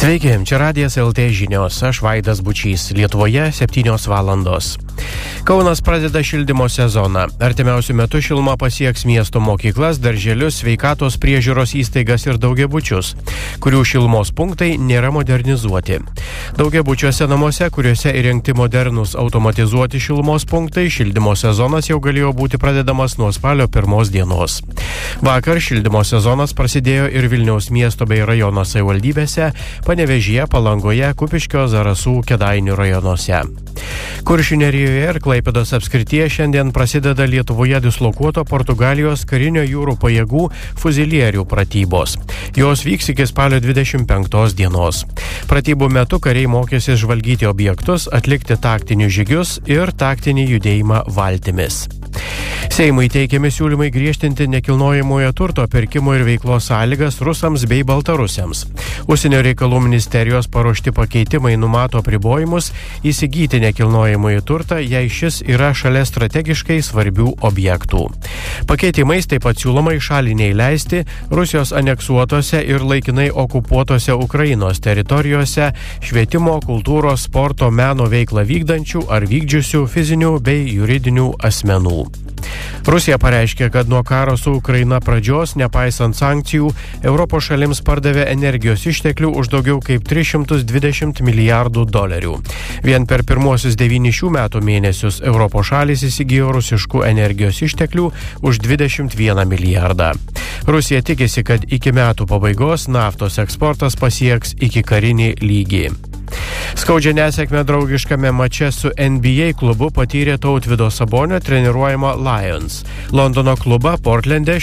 Sveiki, čia Radijas LT žinios, aš Vaidas Bučys, Lietuvoje 7 valandos. Kaunas pradeda šildymo sezoną. Artimiausiu metu šiluma pasieks miesto mokyklas, darželius, sveikatos priežiūros įstaigas ir daugiabučius, kurių šilumos punktai nėra modernizuoti. Daugiabučiuose namuose, kuriuose įrengti modernūs automatizuoti šilumos punktai, šildymo sezonas jau galėjo būti pradedamas nuo spalio 1 dienos. Vakar šildymo sezonas prasidėjo ir Vilniaus miesto bei rajono savivaldybėse, Panevėžyje, Palangoje, Kupiškio, Zarasų, Kėdainių rajonuose. Kuršių Nerijoje ir Klaipėdos apskrityje šiandien prasideda Lietuvoje dislokuoto Portugalijos karinio jūrų pajėgų fuzilierių pratybos. Jos vyks iki spalio 25 dienos. Pratybų metu kariai mokysis žvalgyti objektus, atlikti taktinius žygius ir taktinį judėjimą valtimis. Seimui teikiami siūlymai griežtinti nekilnojamojo turto pirkimo ir veiklos sąlygas rusams bei baltarusiams. Užsienio reikalų ministerijos paruošti pakeitimai numato apribojimus įsigyti nekilnojamąjį turtą, jei šis yra šalia strategiškai svarbių objektų. Pakeitimais taip pat siūloma į šalį neįleisti Rusijos aneksuotose ir laikinai okupuotose Ukrainos teritorijose švietimo, kultūros, sporto, meno veiklą vykdančių ar vykdžiusių fizinių bei juridinių asmenų. Rusija pareiškė, kad nuo karo su Ukraina pradžios, nepaisant sankcijų, Europos šalims pardavė energijos išteklių už daugiau kaip 320 milijardų dolerių. Vien per pirmuosius 9 šių metų mėnesius Europos šalys įsigijo rusiškų energijos išteklių už 21 milijardą. Rusija tikisi, kad iki metų pabaigos naftos eksportas pasieks iki karinį lygį. Skaudžią nesėkmę draugiškame mače su NBA klubu patyrė Tautvydo Sabonio treniruojama Lions. Londono klubą Portlande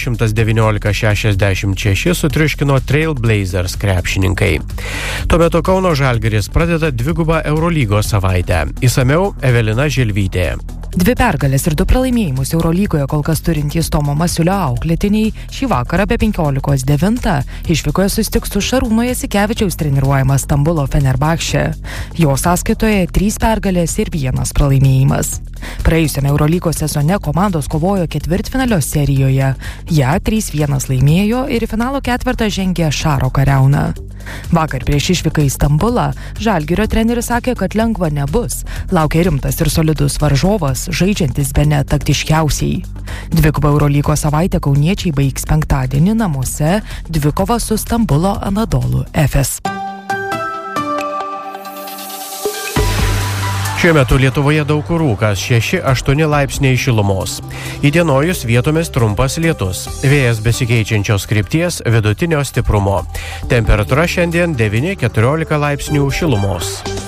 119-66 sutriuškino Trail Blazers krepšininkai. Tuo metu Kauno Žalgiris pradeda dvigubą Eurolygos savaitę. Išsamiau Evelina Želvytė. 2 pergalės ir 2 pralaimėjimus Eurolygoje kol kas turintys Tomo Masiulio auklėtiniai šį vakarą be 15:9 išvykoje susitiks su Šarūno Jasikevičiaus treniruojama Stambulo Fenerbahče. Jo sąskaitoje 3 pergalės ir 1 pralaimėjimas. Praėjusiame Eurolygos sezone komandos kovojo ketvirtfinalio serijoje. Ja 3-1 laimėjo ir į finalo ketvertą žengė Šaro Kariauna. Vakar prieš išvyką į Stambulą Žalgirio treneris sakė, kad lengva nebus. Laukia rimtas ir solidus varžovas, žaidžiantis bene taktiškiausiai. Dvikova Eurolygos savaitę kauniečiai baigs penktadienį namuose, dvikova su Stambulo Anadolu Efes. Šiuo metu Lietuvoje daug kur rūkas, 6-8 laipsniai šilumos. Įdienojus vietomis trumpas lietus. Vėjas besikeičiančios krypties vidutinio stiprumo. Temperatūra šiandien 9-14 laipsnių šilumos.